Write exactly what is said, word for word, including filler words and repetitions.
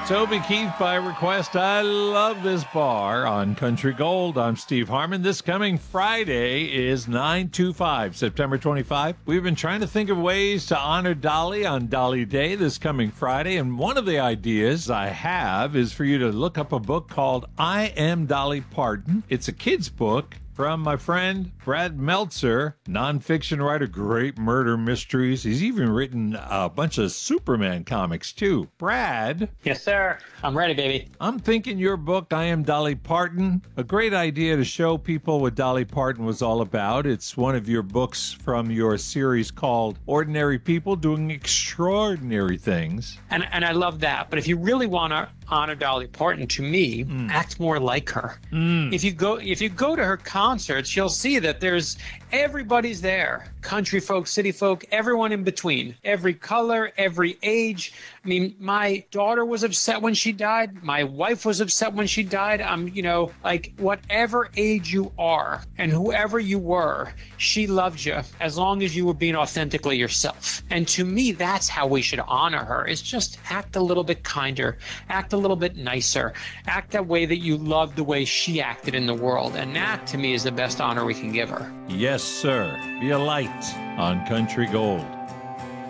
Toby Keith by request. I love this bar on Country Gold. I'm Steve Harmon. This coming Friday is nine two five, September twenty-fifth. We've been trying to think of ways to honor Dolly on Dolly Day this coming Friday, and one of the ideas I have is for you to look up a book called I Am Dolly Parton. It's a kid's book from my friend Brad Meltzer, nonfiction writer, great murder mysteries. He's even written a bunch of Superman comics, too. Brad. Yes, sir. I'm ready, baby. I'm thinking your book, I Am Dolly Parton, a great idea to show people what Dolly Parton was all about. It's one of your books from your series called Ordinary People Doing Extraordinary Things. And and I love that. But if you really want to honor Dolly Parton, to me, mm. act more like her. Mm. If you go if you go to her concerts, you'll see that there's everybody's there. Country folk, city folk, everyone in between. Every color, every age. I mean, my daughter was upset when she died. My wife was upset when she died. I'm, you know, like whatever age you are and whoever you were, she loved you as long as you were being authentically yourself. And to me, that's how we should honor her, is just act a little bit kinder, act a little bit nicer, act that way that you love the way she acted in the world. And that, to me, is the best honor we can give her. Yes, sir. Be a light on Country Gold.